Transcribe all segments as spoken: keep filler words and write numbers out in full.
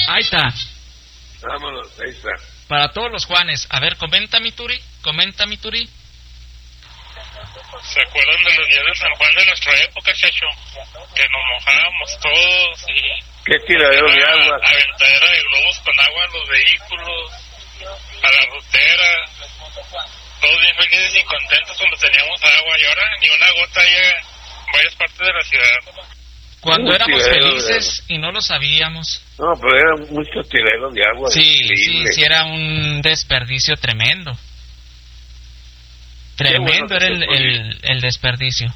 Ahí está. Vámonos, ahí está. Para todos los Juanes. A ver, comenta mi Turi, comenta mi Turi. ¿Se acuerdan de los días de San Juan de nuestra época, Chacho? Que nos mojábamos todos y... ¿Qué tiradero de agua? Aventadera de globos con agua a los vehículos, a la rutera. Todos bien felices y contentos cuando teníamos agua. Y ahora ni una gota llega en varias partes de la ciudad. Cuando Un éramos tiradero felices y no lo sabíamos. No, pero era mucho tiradero de agua. Sí, increíble. sí, sí, era un desperdicio tremendo. Tremendo bueno era que el, se fue. el, el desperdicio.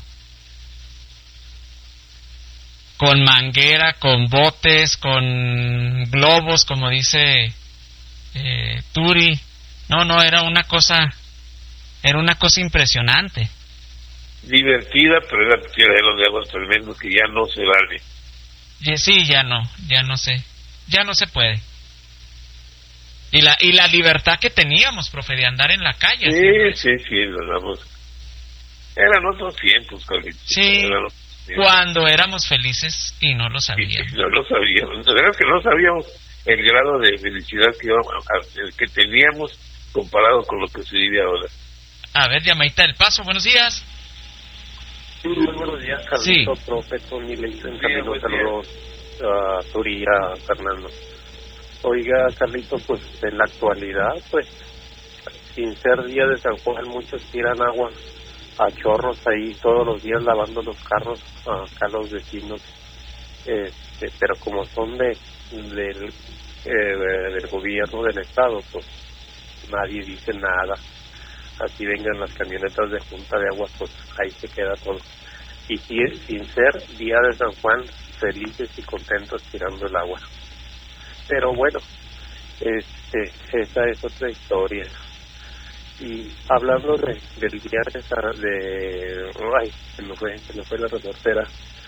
Con manguera, con botes, con globos, como dice eh, Turi. No, no, era una cosa, era una cosa impresionante. Divertida, pero era tiradero de agua tremendo que ya no se vale. Y sí, ya no, ya no sé, ya no se puede. Y la y la libertad que teníamos, profe, de andar en la calle. Sí, sí, sí, lo damos. Eran otros tiempos, Carlitos. Sí, Eran otros tiempos. cuando éramos felices y no lo Sí, sabíamos. no lo sabíamos. La verdad es que no sabíamos el grado de felicidad que, íbamos a- el que teníamos comparado con lo que se vive ahora. A ver, llamadita del Paso, buenos días. Sí, muy buenos días, Carlitos, profe, Tony, le dicen Carlitos, saludos a Turi y a Fernando. Oiga, Carlitos, pues en la actualidad, pues, sin ser día de San Juan, muchos tiran agua a chorros ahí todos los días lavando los carros acá los vecinos, este, pero como son de del, eh, del gobierno del estado, pues nadie dice nada. Así vengan las camionetas de Junta de Aguas, pues ahí se queda todo. Y si, sin ser día de San Juan, felices y contentos tirando el agua. Pero bueno, este, esa es otra historia. Y hablando de, del día de, San- de ay, se me fue, se me fue la reportera.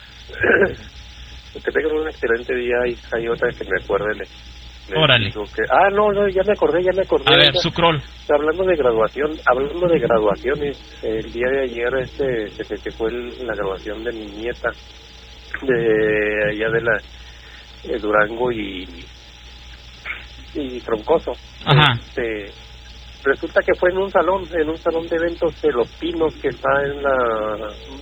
Que tengan un excelente día y hay otra que me acuerde. Le, le Órale. digo que, ah, no, no, ya me acordé, ya me acordé. A ver, ya. su crawl. Hablando de graduación, hablando de graduaciones, el día de ayer este se festejó el- la graduación de mi nieta de allá de la de Durango y y Troncoso. Ajá. Este, resulta que fue en un salón, en un salón de eventos de Los Pinos que está en la